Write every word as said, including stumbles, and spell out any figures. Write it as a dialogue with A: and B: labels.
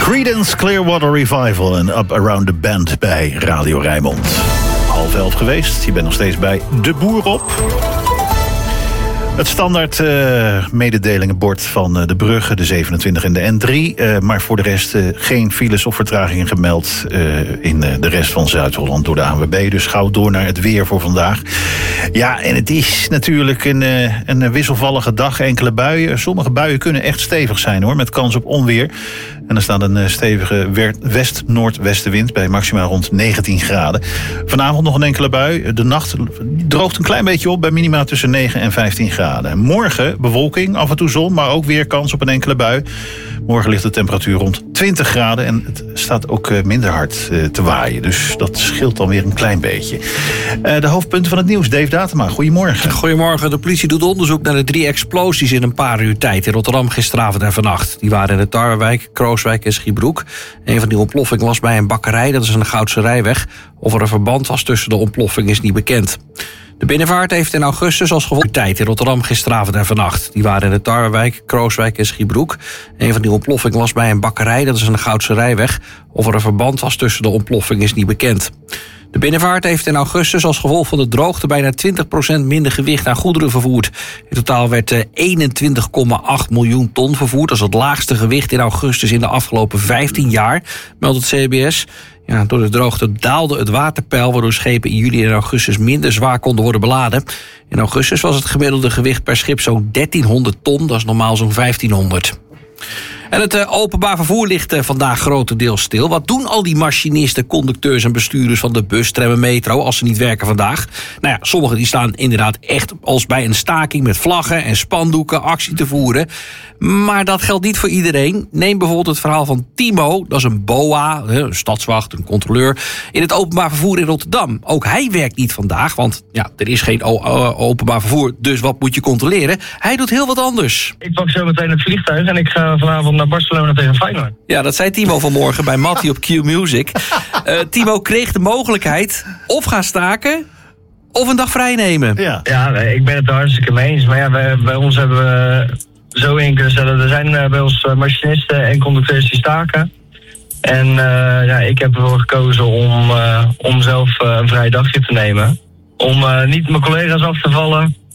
A: Creedence Clearwater Revival en Up Around the Bend bij Radio Rijnmond. Half elf geweest, je bent nog steeds bij De Boer op. Het standaard uh, mededelingenbord van uh, de Brugge, de zevenentwintig en de N drie. Uh, maar voor de rest uh, geen files of vertragingen gemeld uh, in uh, de rest van Zuid-Holland door de A N W B. Dus gauw door naar het weer voor vandaag. Ja, en het is natuurlijk een, uh, een wisselvallige dag. Enkele buien. Sommige buien kunnen echt stevig zijn hoor, met kans op onweer. En er staat een stevige west-noordwestenwind bij maximaal rond negentien graden. Vanavond nog een enkele bui. De nacht droogt een klein beetje op bij minima tussen negen en vijftien graden. Morgen bewolking, af en toe zon, maar ook weer kans op een enkele bui. Morgen ligt de temperatuur rond twintig graden en het staat ook minder hard te waaien. Dus dat scheelt dan weer een klein beetje. De hoofdpunten van het nieuws, Dave Datema, goedemorgen.
B: Goedemorgen, de politie doet onderzoek naar de drie explosies in een paar uur tijd in Rotterdam gisteravond en vannacht. Die waren in de Tarwewijk, Krooswijk en Schiebroek. Een van die ontploffingen was bij een bakkerij, dat is aan de Goudse Rijweg. Of er een verband was tussen de ontploffing is niet bekend. De binnenvaart heeft in augustus als gevolg tijd in Rotterdam gisteravond en vannacht. Die waren in de Tarwewijk, Krooswijk en Schiebroek. Een van die ontploffingen was bij een bakkerij, dat is aan de Goudse Rijweg. Of er een verband was tussen de ontploffing is niet bekend. De binnenvaart heeft in augustus als gevolg van de droogte bijna twintig procent minder gewicht aan goederen vervoerd. In totaal werd eenentwintig komma acht miljoen ton vervoerd. Dat is het laagste gewicht in augustus in de afgelopen vijftien jaar, meldt het C B S. Ja, door de droogte daalde het waterpeil, waardoor schepen in juli en augustus minder zwaar konden worden beladen. In augustus was het gemiddelde gewicht per schip zo'n dertienhonderd ton, dat is normaal zo'n vijftienhonderd. En het uh, openbaar vervoer ligt uh, vandaag grotendeels stil. Wat doen al die machinisten, conducteurs en bestuurders van de bus, tram en metro als ze niet werken vandaag? Nou ja, sommigen die staan inderdaad echt als bij een staking met vlaggen en spandoeken actie te voeren. Maar dat geldt niet voor iedereen. Neem bijvoorbeeld het verhaal van Timo, dat is een B O A, een stadswacht, een controleur, in het openbaar vervoer in Rotterdam. Ook hij werkt niet vandaag, want ja, er is geen o- o- openbaar vervoer, dus wat moet je controleren? Hij doet heel wat anders.
C: Ik pak zo meteen het vliegtuig en ik ga vanavond naar Barcelona tegen Feyenoord.
B: Ja, dat zei Timo vanmorgen bij Mattie op Q Music. Uh, Timo kreeg de mogelijkheid of gaan staken of een dag vrij nemen. Ja,
C: ja ik ben het er hartstikke mee eens. Maar ja, bij, bij ons hebben we zo in kunnen stellen. Er zijn uh, bij ons machinisten en conducteurs die staken. En uh, ja, ik heb ervoor gekozen om, uh, om zelf uh, een vrij dagje te nemen. Om uh, niet mijn collega's af te vallen.